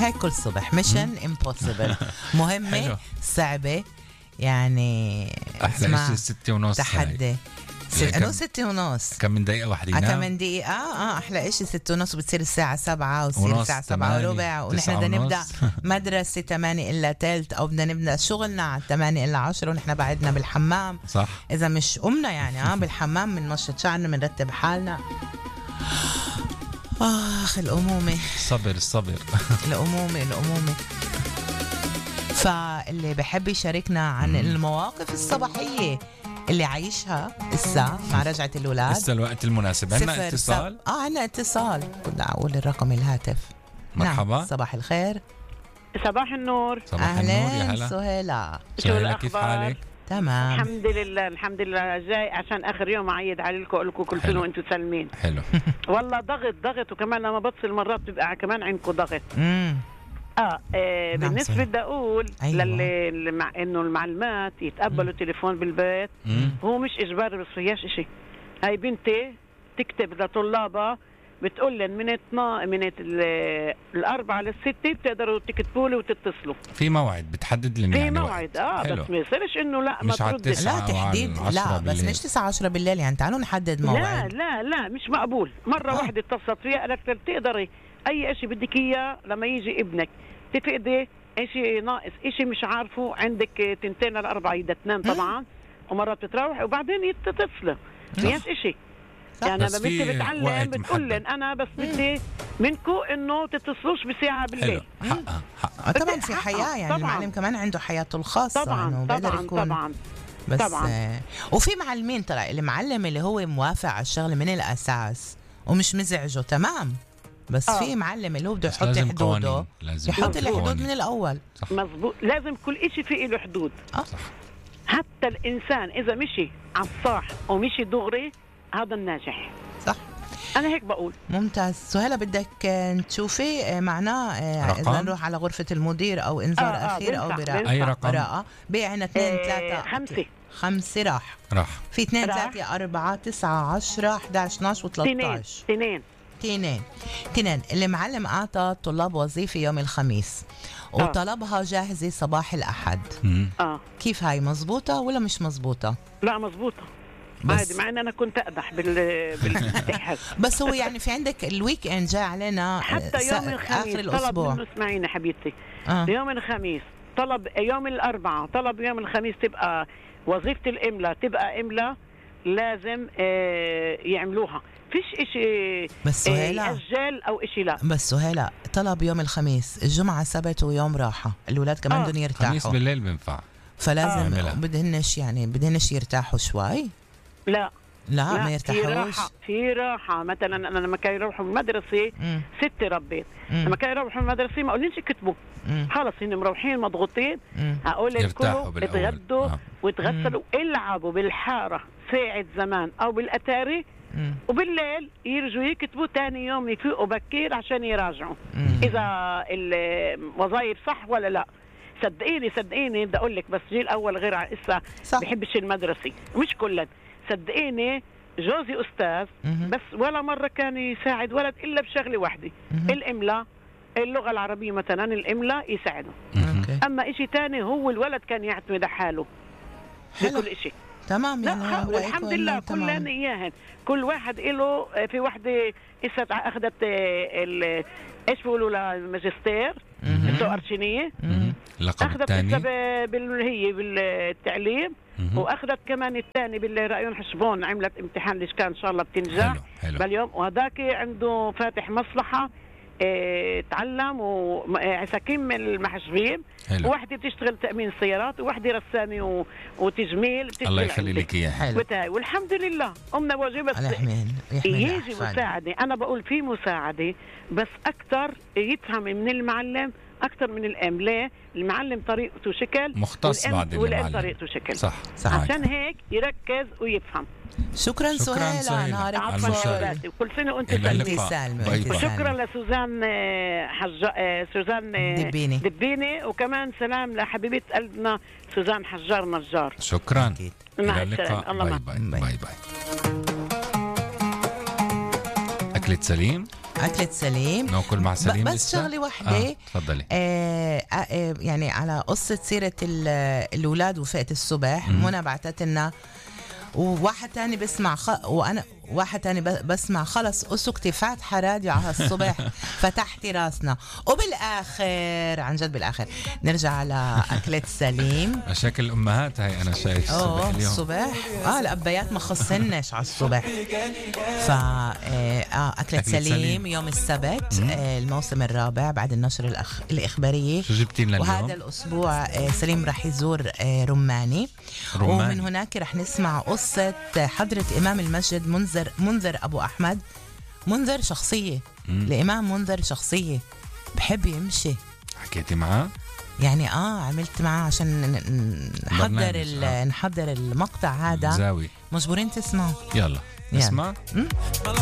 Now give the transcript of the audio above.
هيك كل صبح ميشن امبوسيبل. مهمة صعبة يعني. احلى شيء 6:30 تحدي. أنا 6:30. كم من دقيقة واحدة ينام؟ كم من دقيقة. أحلى إشي 6:30 وبتصير الساعة 7 وتصير الساعة 7:15 ونحن بدنا نبدأ مدرسة 8:15 أو بدنا نبدأ شغلنا على 8:10 ونحن بعدنا بالحمام. صح. إذا مش قمنا يعني بالحمام بنمشط شعرنا بنرتب حالنا. الأمومة. الصبر الأمومة. فاللي بحب يشاركنا عن المواقف الصباحية اللي عايشها الساعة مع رجعة الولاد. لسه الوقت المناسب. عنا اتصال. عنا اتصال. كنا أقول الرقم الهاتف. مرحبا. نعم. صباح الخير. صباح النور. صباح النور يا أهلا هلا. سهيلة. كيف حالك؟ تمام الحمد لله جاي عشان آخر يوم عيد عليكم أقول لكم كل سنة وأنتم سالمين. حلو. والله ضغط وكمان لما بتصل مرات بيبقى كمان عندكم ضغط. بالنسبة بدي أقول مع إنه المعلمات يتقبلوا تليفون بالبيت. هو مش إجباري بس فيهاش إشي. هاي بنتي تكتب لطلابها بتقول لن من 4 ل6 بتقدروا تكتبوا لي وتتصلوا في موعد بتحدد لنا في موعد بس ما يصيرش انه لا ما تردش. لا تحديد لا بس مش 9-10 بالليل يعني تعالوا نحدد موعد. لا مش مقبول. مرة واحدة اتصلت فيها قالت تقدري اي اشي بدك اياه لما يجي ابنك تفقدي اشي ناقص اشي مش عارفه عندك 2 ل 4 يدا تنام طبعا ومرات بتروح وبعدين تتصل فيهاش اشي. يعني انا بنتي بتعلم بتقول لن انا بس بدي منكم انه تتصلوش بساعه بالليل. حقها طبعا في حياه يعني المعلم كمان عنده حياته الخاصه طبعا بس وفي معلمين طلع المعلم اللي هو موافق على الشغله من الاساس ومش مزعجه تمام بس في معلم اللي هو بده يحط حدوده يحط الحدود من الاول. مزبوط. لازم كل إشي فيه له حدود. صح. حتى الانسان اذا مشي على الصح ومشي دغري هذا الناجح. صح. أنا هيك بقول. ممتاز. سهيلة بدك تشوفي معناه إذا نروح على غرفة المدير أو إنذار أخير أو براءة. أي رقم؟ براءة. بيعنا 2 3 5 راح في 2 3 4 9 10 11 12 و13 2 اللي معلم أعطى الطلاب وظيفة يوم الخميس وطلبها جاهزة صباح الأحد. كيف هاي مزبوطة ولا مش مزبوطة؟ لا مزبوطة عادي مع ان انا كنت اقدح بالاتحاد. بس هو يعني في عندك الويك اند جاي علينا حتى يوم الخميس طلب منه اسمعيني حبيبتي يوم الخميس طلب يوم الاربعاء طلب يوم الخميس تبقى وظيفة الاملاء تبقى املاء لازم يعملوها فيش اشي بس اجل او اشي. لا بس سهيلة طلب يوم الخميس الجمعة سبت ويوم راحة الولاد كمان بدهم يرتاحوا خميس بالليل بنفع فلازم بدهنش يرتاحوا شوي. لا ما يرتاحوش. في راحة مثلا أنا لما كانوا يروحوا المدرسة 6 ربيت لما كانوا يروحوا المدرسة ما أقولنش كتبوا خلص هن مروحين مضغوطين أقول لكلوا اتغدوا وتغسلوا العبوا بالحارة ساعة زمان أو بالأتاري وبالليل يرجوا يكتبوا تاني يوم يفيقوا بكير عشان يراجعوا إذا الوظائف صح ولا لا. صدقيني بدي أقول لك بس جيل أول غير إسا بحبش المدرسة مش كلن. صدقيني جوزي أستاذ بس ولا مرة كان يساعد ولد إلا بشغلة واحدة الإملاء اللغة العربية مثلا الإملاء يساعده. أما إشي تاني هو الولد كان يعتمد حاله بكل إشي. تمام يعني والحمد لله كلنا إياهن كل واحد إله. في واحدة إسا أخذت إيش بيقولوا لها الماجستير السوق أرشينية أخذت هي بالتعليم وأخذت كمان الثاني بالرأيون حسبون عملت امتحان الإشكال إن شاء الله بتنجح باليوم وهذاك عنده فاتح مصلحة تعلم وعساكين من المحجبين وواحدة بتشتغل تأمين السيارات وواحدة رسامة وتجميل الله يخلي لك إياها والحمد لله أمنا واجبة يجي مساعدة. أنا بقول في مساعدة بس أكتر يفهم من المعلم أكتر من الأم. ليه؟ المعلم طريقته شكل مختص بعد والأم طريقته شكل صح. عشان هيك يركز ويفهم. شكرا سهيلة نهارك فل كل سنة وانت سالمة. وشكرا لسوزان سوزان دبيني وكمان سلام لحبيبة قلبنا سوزان حجار نجار. شكرا مع السلامة. باي باي. أكلة سليم ناكل مع سليم. بس شغلة واحدة تفضلي. يعني على قصة سيرة الأولاد وفئة الصبح، منى بعتت لنا وواحد تاني بسمع وانا واحد تاني بسمع خلص أسكتي فاتحة راديو على الصبح فتحتي راسنا. وبالآخر عن جد بالآخر نرجع على أكلة سليم. مشاكل الأمهات هاي أنا شايف الصبح اليوم. الصبح الأبيات ما خصناش على الصبح. أكلة سليم يوم السبت، الموسم الرابع بعد النشر الإخبارية. شو جبتين لنا اليوم؟ وهذا الأسبوع سليم رح يزور رماني. ومن هناك رح نسمع قصة حضرة إمام المسجد منذر أبو أحمد. منذر شخصية الإمام منذر شخصية بحب يمشي. حكيتي معاه؟ يعني عملت معاه عشان نحضر المقطع هذا. زاوي مجبورين تسمعوا. يلا نسمع.